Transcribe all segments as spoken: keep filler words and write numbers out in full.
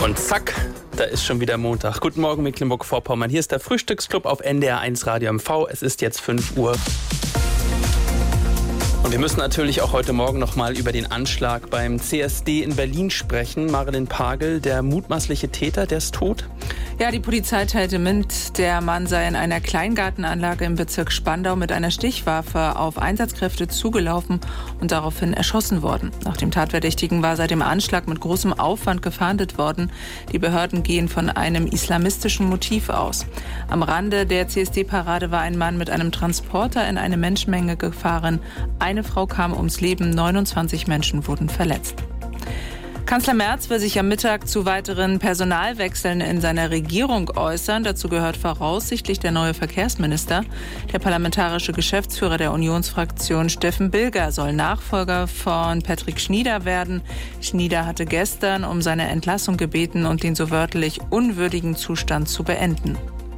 Und zack, da ist schon wieder Montag. Guten Morgen Mecklenburg-Vorpommern. Hier ist der Frühstücksclub auf N D R eins Radio M V. Es ist jetzt fünf Uhr. Und wir müssen natürlich auch heute Morgen noch mal über den Anschlag beim C S D in Berlin sprechen. Marilyn Pagel, der mutmaßliche Täter, der ist tot? Ja, die Polizei teilte mit, der Mann sei in einer Kleingartenanlage im Bezirk Spandau mit einer Stichwaffe auf Einsatzkräfte zugelaufen und daraufhin erschossen worden. Nach dem Tatverdächtigen war seit dem Anschlag mit großem Aufwand gefahndet worden. Die Behörden gehen von einem islamistischen Motiv aus. Am Rande der C S D-Parade war ein Mann mit einem Transporter in eine Menschenmenge gefahren. Eine Frau kam ums Leben, neunundzwanzig Menschen wurden verletzt. Kanzler Merz will sich am Mittag zu weiteren Personalwechseln in seiner Regierung äußern. Dazu gehört voraussichtlich der neue Verkehrsminister. Der parlamentarische Geschäftsführer der Unionsfraktion Steffen Bilger soll Nachfolger von Patrick Schnieder werden. Schnieder hatte gestern um seine Entlassung gebeten und den so wörtlich unwürdigen Zustand zu beenden.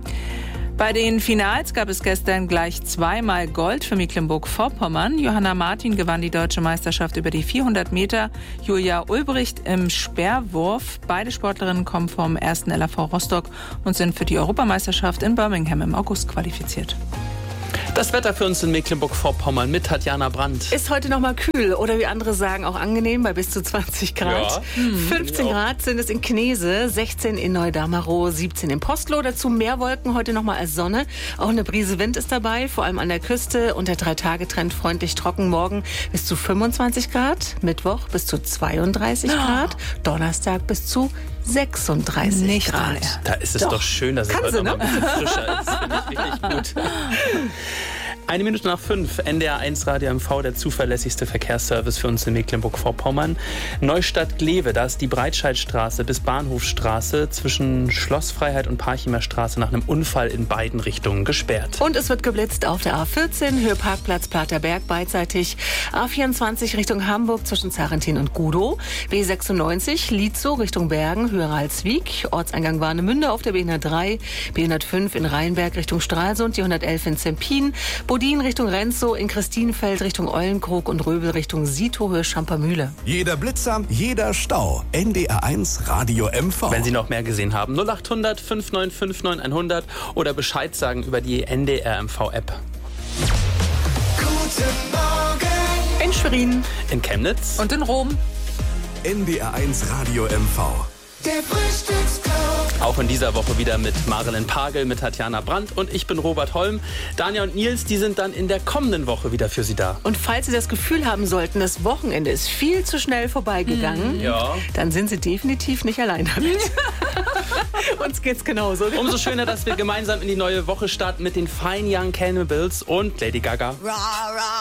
Bei den Finals gab es gestern gleich zweimal Gold für Mecklenburg-Vorpommern. Johanna Martin gewann die deutsche Meisterschaft über die vierhundert Meter, Julia Ulbricht im Speerwurf. Beide Sportlerinnen kommen vom ersten L A V Rostock und sind für die Europameisterschaft in Birmingham im August qualifiziert. Das Wetter für uns in Mecklenburg-Vorpommern mit Tatjana Brandt. Ist heute noch mal kühl oder wie andere sagen auch angenehm bei bis zu zwanzig Grad. Ja. Hm, fünfzehn Grad sind es in Knese, sechzehn in Neudamerow, siebzehn in Postloh. Dazu mehr Wolken heute noch mal als Sonne. Auch eine Brise Wind ist dabei, vor allem an der Küste. Und der Drei-Tage-Trend freundlich trocken. Morgen bis zu fünfundzwanzig Grad, Mittwoch bis zu zweiunddreißig Grad, Donnerstag bis zu sechsunddreißig Nicht Grad. alle. Da ist es doch, doch schön, dass es Kann heute sie, noch mal ne? ein bisschen frischer ist. Finde ich wirklich gut. Eine Minute nach fünf, N D R eins Radio M V, der zuverlässigste Verkehrsservice für uns in Mecklenburg-Vorpommern. Neustadt-Glewe, da ist die Breitscheidstraße bis Bahnhofstraße zwischen Schlossfreiheit und Parchimer Straße nach einem Unfall in beiden Richtungen gesperrt. Und es wird geblitzt auf der A vierzehn, Höhe Parkplatz Platerberg beidseitig, A vierundzwanzig Richtung Hamburg zwischen Zarentin und Gudow, B sechsundneunzig Lietzow Richtung Bergen, Höhe Ralswiek, Ortseingang Warnemünde auf der B hundertdrei, B hundertfünf in Rheinberg Richtung Stralsund, die hundertelf in Zempin, Bodin Richtung Renzow, in Christinfeld Richtung Eulenkrog und Röbel Richtung Sietow, Höhe Schampermühle. Jeder Blitzer, jeder Stau. N D R eins Radio M V. Wenn Sie noch mehr gesehen haben, null acht hundert fünf neun fünf neun hundert oder Bescheid sagen über die N D R M V-App. Guten Morgen. In Schwerin. In Chemnitz. Und in Rom. N D R eins Radio M V. Der Frühstücksclub. Auch in dieser Woche wieder mit Marilyn Pagel, mit Tatjana Brandt und ich bin Robert Holm. Danja und Nils, die sind dann in der kommenden Woche wieder für Sie da. Und falls Sie das Gefühl haben sollten, das Wochenende ist viel zu schnell vorbeigegangen, Ja. dann sind Sie definitiv nicht allein damit. Uns geht's genauso. Umso schöner, dass wir gemeinsam in die neue Woche starten mit den Fine Young Cannibals und Lady Gaga. Ra, ra.